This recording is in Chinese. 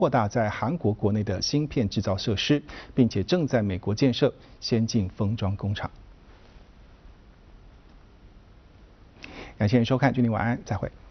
扩大在韩国国内的芯片制造设施，并且正在美国建设先进封装工厂。感谢您收看，祝您晚安，再会。